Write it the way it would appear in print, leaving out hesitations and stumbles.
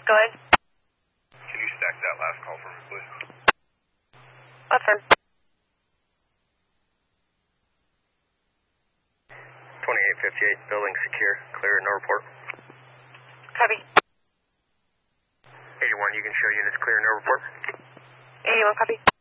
Go ahead. Can you stack that last call for me, please? What firm? 2858, building secure, clear, no report. Copy. 81, you can show units clear, no report. 81, copy.